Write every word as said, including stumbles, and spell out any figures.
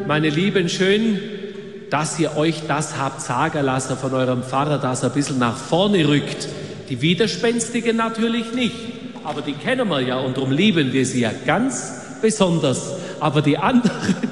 meine Lieben, schön, dass ihr euch das habt sagen lassen von eurem Pfarrer, dass er ein bisschen nach vorne rückt. Die Widerspenstigen natürlich nicht, aber die kennen wir ja und darum lieben wir sie ja ganz besonders. Aber die anderen,